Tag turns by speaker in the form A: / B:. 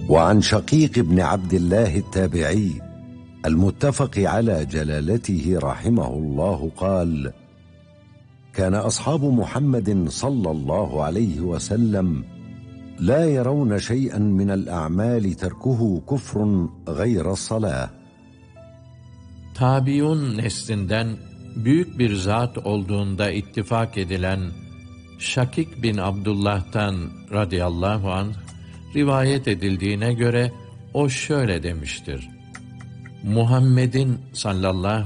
A: وعن شقيق بن عبد الله التابعي المتفق على جلالته رحمه الله قال: كان أصحاب محمد صلى الله عليه وسلم لا يرون شيئا من الأعمال تركه كفر غير الصلاة.
B: Tabiun neslinden büyük bir zat olduğunda ittifak edilen Şakik bin Abdullah'tan radıyallahu anh rivayet edildiğine göre o şöyle demiştir: Muhammed'in sallallahu